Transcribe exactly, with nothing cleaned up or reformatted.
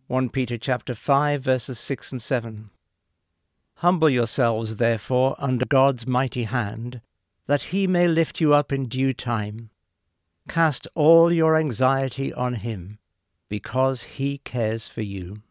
First Peter chapter five, verses six and seven. Humble yourselves, therefore, under God's mighty hand, that he may lift you up in due time. Cast all your anxiety on him, because he cares for you.